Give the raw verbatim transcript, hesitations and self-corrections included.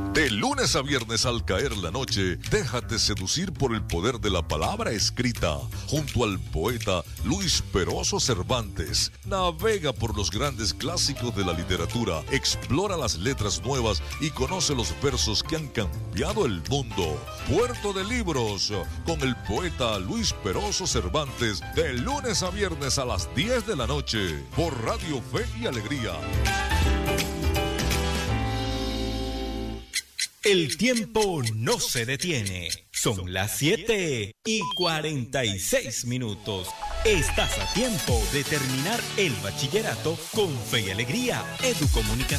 De lunes a viernes al caer la noche, déjate seducir por el poder de la palabra escrita. Junto al poeta Luis Peroso Cervantes, navega por los grandes clásicos de la literatura, explora las letras nuevas y conoce los versos que han cambiado el mundo. Puerto de Libros, con el poeta Luis Peroso Cervantes, de lunes a viernes a las diez de la noche, por Radio Fe y Alegría. El tiempo no se detiene. Son las siete y cuarenta y seis minutos. Estás a tiempo de terminar el bachillerato con Fe y Alegría Educomunicación.